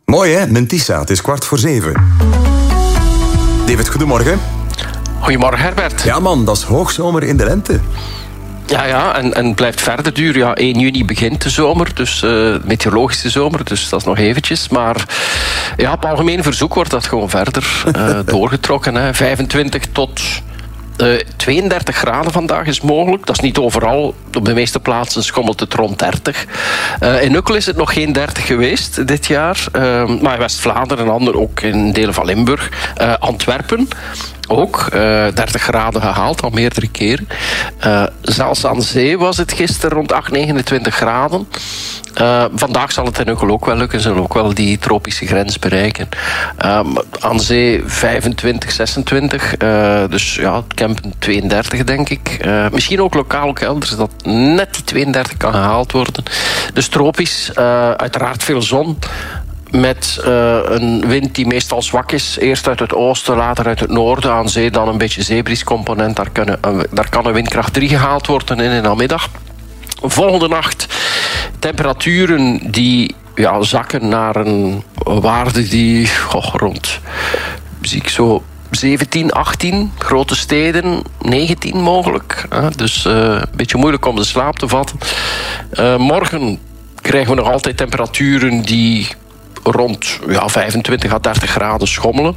Mooi hè, Mentissa, het is 6:15. David, goedemorgen. Goedemorgen, Herbert. Ja man, dat is hoogzomer in de lente. Ja, en blijft verder duren. Ja, 1 juni begint de zomer, dus meteorologische zomer, dus dat is nog eventjes. Maar ja, op algemeen verzoek wordt dat gewoon verder doorgetrokken. Hè. 25 tot 32 graden vandaag is mogelijk. Dat is niet overal. Op de meeste plaatsen schommelt het rond 30. In Ukkel is het nog geen 30 geweest dit jaar. Maar in West-Vlaanderen en anderen ook in delen van Limburg. Antwerpen ook 30 graden gehaald, al meerdere keren. Zelfs aan zee was het gisteren rond 29 graden. Vandaag zal het in Ukkel ook wel lukken. Zullen ook wel die tropische grens bereiken. Aan zee 25, 26. Dus ja, het campen 32, denk ik. Misschien ook lokaal ook elders dat net die 32 kan gehaald worden. Dus tropisch. Uiteraard veel zon. Met een wind die meestal zwak is. Eerst uit het oosten, later uit het noorden. Aan zee dan een beetje zeebriescomponent. Daar kan een windkracht 3 gehaald worden in de namiddag. Volgende nacht temperaturen die zakken naar een waarde die rond, zie ik zo, 17, 18. Grote steden 19 mogelijk. Dus een beetje moeilijk om de slaap te vatten. Morgen krijgen we nog altijd temperaturen die rond 25 à 30 graden schommelen.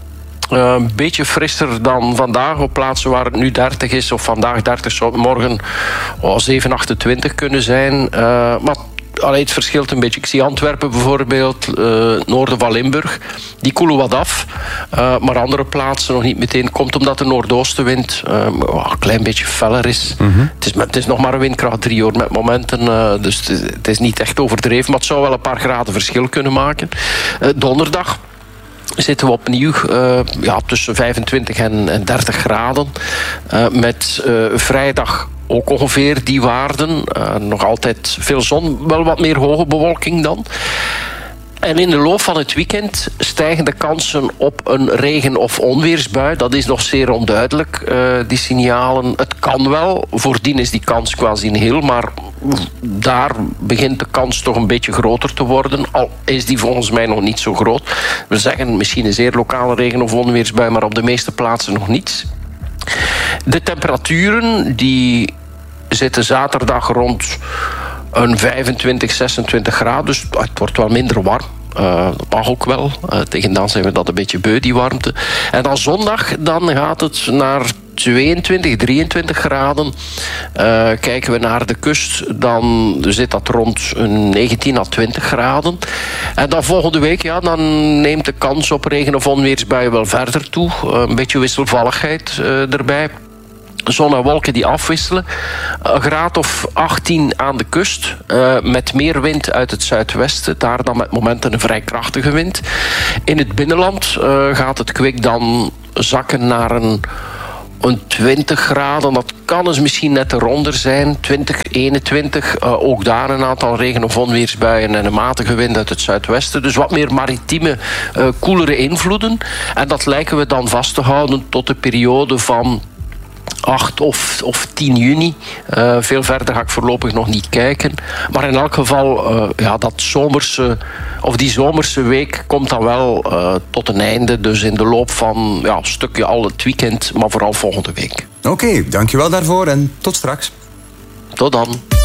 Een beetje frisser dan vandaag op plaatsen waar het nu 30 is. Of vandaag 30 zou het morgen 7, 28 kunnen zijn. Maar het verschilt een beetje. Ik zie Antwerpen bijvoorbeeld, het noorden van Limburg. Die koelen wat af. Maar andere plaatsen nog niet meteen. Komt omdat de noordoostenwind een klein beetje feller is. Mm-hmm. Het is nog maar een windkracht 3 hoor, met momenten. Dus het is niet echt overdreven. Maar het zou wel een paar graden verschil kunnen maken. Donderdag zitten we opnieuw tussen 25 en 30 graden. Met vrijdag ook ongeveer die waarden. Nog altijd veel zon, wel wat meer hoge bewolking dan. En in de loop van het weekend stijgen de kansen op een regen- of onweersbui. Dat is nog zeer onduidelijk, die signalen. Het kan wel, voordien is die kans quasi nihil, maar daar begint de kans toch een beetje groter te worden. Al is die volgens mij nog niet zo groot. We zeggen misschien een zeer lokale regen- of onweersbui, maar op de meeste plaatsen nog niets. De temperaturen die zitten zaterdag rond een 25, 26 graden. Dus het wordt wel minder warm. Dat mag ook wel. Tegen dan zijn we dat een beetje beu, die warmte. En dan zondag dan gaat het naar 22, 23 graden. Kijken we naar de kust, dan zit dat rond een 19 à 20 graden. En dan volgende week, dan neemt de kans op regen- of onweersbuien wel verder toe. Een beetje wisselvalligheid erbij. Zon en wolken die afwisselen. Een graad of 18 aan de kust. Met meer wind uit het zuidwesten. Daar dan met momenten een vrij krachtige wind. In het binnenland gaat het kwik dan zakken naar een 20 graden. Dat kan dus misschien net eronder zijn. 20, 21. Ook daar een aantal regen- of onweersbuien en een matige wind uit het zuidwesten. Dus wat meer maritieme, koelere invloeden. En dat lijken we dan vast te houden tot de periode van 8 of 10 juni. Veel verder ga ik voorlopig nog niet kijken. Maar in elk geval, die zomerse week komt dan wel tot een einde. Dus in de loop van een stukje al het weekend, maar vooral volgende week. Oké, dankjewel daarvoor en tot straks. Tot dan.